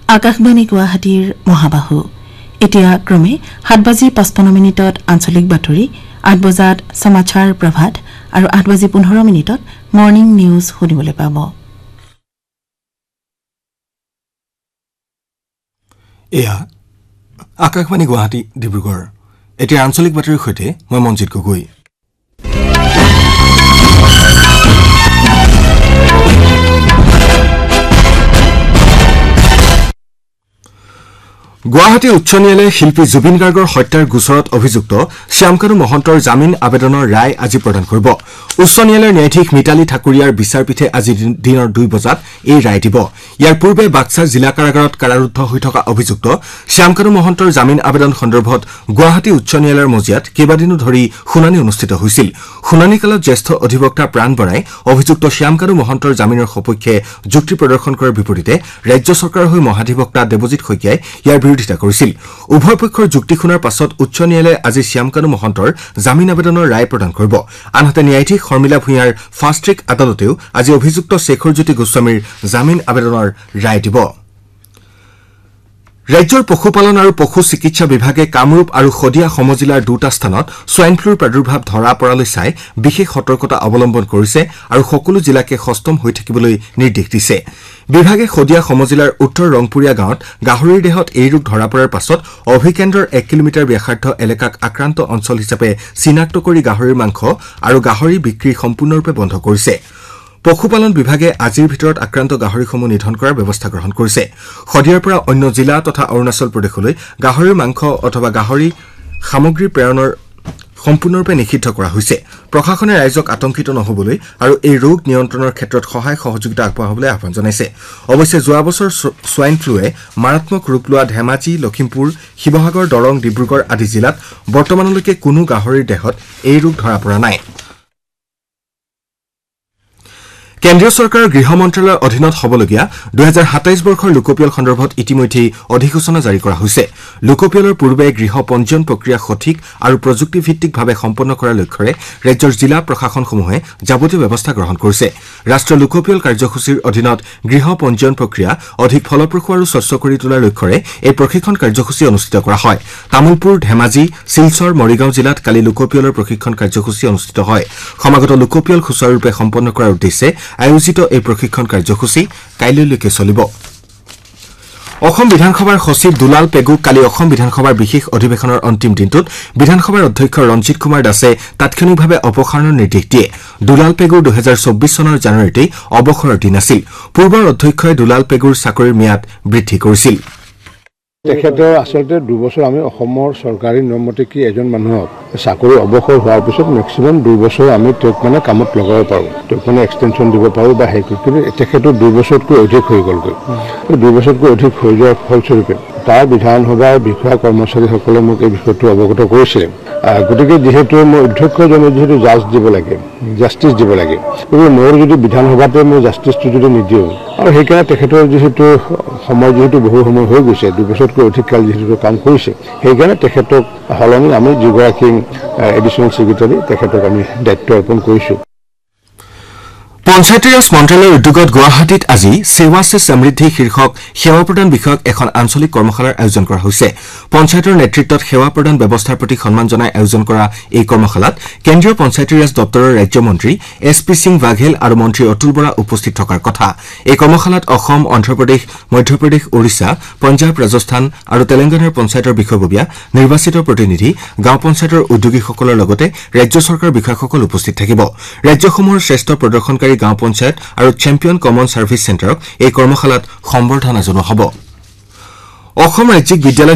আকাশবাণী গুৱাহাটীৰ মহাবাহু এতিয়া ক্ৰমে 7:55 আঞ্চলিক বাতৰি 8 বজাত সমাচাৰ প্ৰভাত আৰু 8:15 মৰ্নিং নিউজ শুনিবলৈ পাব। এয়া আকাশবাণী গুৱাহাটী ডিব্ৰুগড় এতিয়া আঞ্চলিক বাতৰিৰ সৈতে মই মনজিত গগৈ। গুৱাহাটী উচ্চ ন্যায়ালয়ে শিল্পী জুবিন গাৰ্গৰ হত্যাৰ গোচৰত অভিযুক্ত শ্যামকানু মহন্তৰ জামিন আবেদনৰ ৰায় আজি প্ৰদান কৰিব। উচ্চ ন্যায়ালয়ৰ ন্যায়াধীশ মিতালী ঠাকুৰীয়াৰ বিচাৰপীঠে আজি দিনৰ 2 বজাত এই ৰায় দিব। ইয়াৰ পূৰ্বে বাক্সা জিলা কাৰাগাৰত কাৰাৰুদ্ধ হৈ থকা অভিযুক্ত শ্যামকানু মহন্তৰ জামিন আবেদন সন্দৰ্ভত গুৱাহাটী উচ্চ ন্যায়ালয়ৰ মজিয়াত কেইবাদিনো ধৰি শুনানি অনুষ্ঠিত হৈছিল। শুনানিকালত জ্যেষ্ঠ অধিবক্তা প্ৰাণ বৰাই অভিযুক্ত শ্যামকানু মহন্তৰ জামিনৰ সপক্ষে যুক্তি প্ৰদৰ্শন কৰাৰ বিপৰীতে ৰাজ্য চৰকাৰৰ হৈ মহাধিবক্তা দেৱজিৎ শইকীয়াই ইয়াৰ বিৰোধিতা কৰিছিল। উভয় পক্ষৰ যুক্তি শুনাৰ পাছত উচ্চ ন্যায়ালয়ে আজি শ্যামকানু মহন্তৰ জামিন আবেদনৰ ৰায় প্ৰদান কৰিব। আনহাতে ন্যায়াধীশ শৰ্মিলা ভূঞাৰ ফাষ্ট ট্ৰেক আদালতেও আজি অভিযুক্ত শেখৰজ্যোতি গোস্বামীৰ জামিন আবেদনৰ ৰায় দিব। ৰাজ্যৰ পশুপালন আৰু পশু চিকিৎসা বিভাগে কামৰূপ আৰু শদিয়া সমজিলাৰ 2টা স্থানত সোৱাইন ফ্লুৰ প্ৰাদুৰ্ভাৱ ধৰা পৰালৈ চাই বিশেষ সতৰ্কতা অৱলম্বন কৰিছে আৰু সকলো জিলাকে সষ্টম হৈ থাকিবলৈ নিৰ্দেশ দিছে। বিভাগে শদিয়া সমজিলাৰ উত্তৰ ৰংপুৰীয়া গাঁৱত গাহৰিৰ দেহত এই ৰোগ ধৰা পৰাৰ পাছত অভিকেন্দ্ৰৰ 1 কিলোমিটাৰ ব্যাসাৰ্ধ এলেকাক আক্ৰান্ত অঞ্চল হিচাপে চিনাক্ত কৰি গাহৰিৰ মাংস আৰু গাহৰি বিক্ৰী সম্পূৰ্ণৰূপে বন্ধ কৰিছে। পশুপালন বিভাগে আজিৰ ভিতৰত আক্ৰান্ত গাহৰিসমূহ নিধন কৰাৰ ব্যৱস্থা গ্ৰহণ কৰিছে। শদিয়াৰ পৰা অন্য জিলা তথা অৰুণাচল প্ৰদেশলৈ গাহৰিৰ মাংস অথবা গাহৰি সামগ্ৰী প্ৰেৰণৰ সম্পূৰ্ণৰূপে নিষিদ্ধ কৰা হৈছে। প্ৰশাসনে ৰাইজক আতংকিত নহবলৈ আৰু এই ৰোগ নিয়ন্ত্ৰণৰ ক্ষেত্ৰত সহায় সহযোগিতা আগবঢ়াবলৈ আহ্বান জনাইছে। অৱশ্যে যোৱা বছৰ সোৱাইন ফ্লুৱে মাৰাত্মক ৰূপ লোৱা ধেমাজি, লখিমপুৰ, শিৱসাগৰ, দৰং, ডিব্ৰুগড় আদি জিলাত বৰ্তমানলৈকে কোনো গাহৰিৰ দেহত এই ৰোগ ধৰা পৰা নাই। কেন্দ্ৰীয় চৰকাৰৰ গৃহ মন্ত্ৰালয়ৰ অধীনত হ'বলগীয়া 2027 বৰ্ষৰ লোকপিয়ল সন্দৰ্ভত ইতিমধ্যে অধিসূচনা জাৰি কৰা হৈছে। লোকপিয়লৰ পূৰ্বে গৃহ পঞ্জীয়ন প্ৰক্ৰিয়া সঠিক আৰু প্ৰযুক্তিভিত্তিকভাৱে সম্পন্ন কৰাৰ লক্ষ্যৰে ৰাজ্যৰ জিলা প্ৰশাসনসমূহে যাৱতীয় ব্যৱস্থা গ্ৰহণ কৰিছে। ৰাষ্ট্ৰীয় লোকপিয়ল কাৰ্যসূচীৰ অধীনত গৃহ পঞ্জীয়ন প্ৰক্ৰিয়া অধিক ফলপ্ৰসূ আৰু স্বচ্ছ কৰি তোলাৰ লক্ষ্যৰে এই প্ৰশিক্ষণ কাৰ্যসূচী অনুষ্ঠিত কৰা হয়। তামুলপুৰ, ধেমাজি, শিলচৰ, মৰিগাঁও জিলাত কালি লোকপিয়লৰ প্ৰশিক্ষণ কাৰ্যসূচী অনুষ্ঠিত হয়। সমাগত লোকপিয়ল সুচাৰুৰূপে সম্পন্ন কৰাৰ উদ্দেশ্যে আয়োজিত এই প্ৰশিক্ষণ কাৰ্যসূচী কাইলৈলৈকে চলিব। অসম বিধানসভাৰ সচিব দুলাল পেগুক কালি অসম বিধানসভাৰ বিশেষ অধিৱেশনৰ অন্তিম দিনটোত বিধানসভাৰ অধ্যক্ষ ৰঞ্জিত কুমাৰ দাসে তাৎক্ষণিকভাৱে অপসাৰণৰ নিৰ্দেশ দিয়ে। দুলাল পেগুৰ 2024 চনৰ জানুৱাৰীতেই অৱসৰৰ দিন আছিল। পূৰ্বৰ অধ্যক্ষই দুলাল পেগুৰ চাকৰিৰ ম্যাদ বৃদ্ধি কৰিছিল। তেখেতৰ আচলতে 2 বছৰ আমি অসমৰ চৰকাৰী নিয়মমতে কি এজন মানুহক চাকৰি অৱসৰ হোৱাৰ পিছত মেক্সিমাম 2 বছৰ আমি তেওঁক কামত লগাব পাৰোঁ, তেওঁক এক্সটেনশ্যন দিব পাৰোঁ বা হেৰি কৰি। কিন্তু তেখেতৰ 2 বছৰতকৈ অধিক হৈ গ'লগৈ। 2 বছৰতকৈ অধিক হৈ যোৱাৰ ফলস্বৰূপে তাৰ বিধানসভাৰ বিষয়া কৰ্মচাৰীসকলে মোক এই বিষয়টো অৱগত কৰিছিলে। গতিকে যিহেতু মই অধ্যক্ষজনে যিহেতু জাষ্টিছ দিব লাগে, গতিকে মোৰ যদি বিধানসভাতে মই জাষ্টিছটো যদি নিদিওঁ আৰু সেইকাৰণে তেখেতৰ যিহেতু সময় বহু সময় হৈ গৈছে, 2 বছৰতকৈ অধিক কাল যিহেতু কাম কৰিছে, সেইকাৰণে তেখেতক সলনি আমি যিগৰাকী এডিশ্যনেল ছেক্ৰেটাৰী তেখেতক আমি দায়িত্ব অৰ্পণ কৰিছোঁ। পঞ্চায়তী ৰাজ মন্ত্ৰালয়ৰ উদ্যোগত গুৱাহাটীত আজি সেৱা সে সমৃদ্ধি শীৰ্ষক সেৱা প্ৰদান বিষয়ক এখন আঞ্চলিক কৰ্মশালাৰ আয়োজন কৰা হৈছে। পঞ্চায়তৰ নেতৃত্বত সেৱা প্ৰদান ব্যৱস্থাৰ প্ৰতি সন্মান জনাই আয়োজন কৰা এই কৰ্মশালাত কেন্দ্ৰীয় পঞ্চায়তী ৰাজ দপ্তৰৰ ৰাজ্যমন্ত্ৰী SP সিং বাঘেল আৰু মন্ত্ৰী অতুল বৰা উপস্থিত থকাৰ কথা। এই কৰ্মশালাত অসম, অন্ধ্ৰপ্ৰদেশ, মধ্যপ্ৰদেশ, ওড়িশা, পঞ্জাৱ, ৰাজস্থান আৰু তেলেংগানাৰ পঞ্চায়তৰ বিষয়ববীয়া, নিৰ্বাচিত প্ৰতিনিধি, গাঁও পঞ্চায়তৰ উদ্যোগীসকলৰ লগতে ৰাজ্য চৰকাৰৰ বিষয়াসকল উপস্থিত থাকিব। ৰাজ্যসমূহৰ শ্ৰেষ্ঠ প্ৰদৰ্শনকাৰী গাঁও পঞ্চায়ত আৰু চেম্পিয়ন কমন ছাৰ্ভিচ চেণ্টাৰক এই কৰ্মশালাত সম্বৰ্ধনা জনোৱা হ'ব। অসম ৰাজ্যিক বিদ্যালয়